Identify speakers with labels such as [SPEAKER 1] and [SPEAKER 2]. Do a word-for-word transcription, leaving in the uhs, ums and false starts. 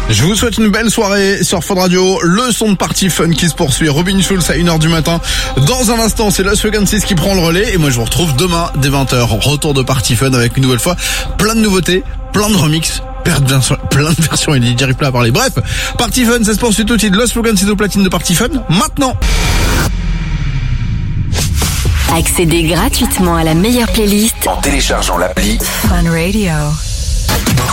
[SPEAKER 1] Je vous souhaite une belle soirée sur Fun Radio. Le son de Party Fun qui se poursuit. Robin Schulz à une heure du matin. Dans un instant, c'est Lost Frequencies qui prend le relais. Et moi, je vous retrouve demain dès vingt heures. Retour de Party Fun avec une nouvelle fois plein de nouveautés, plein de remixes, plein de versions. Il n'y arrive pas à parler. Bref, Party Fun, ça se poursuit tout de suite. Lost Frequencies au platine de Party Fun. Maintenant.
[SPEAKER 2] Accédez gratuitement à la meilleure playlist
[SPEAKER 3] en téléchargeant l'appli
[SPEAKER 2] Fun Radio.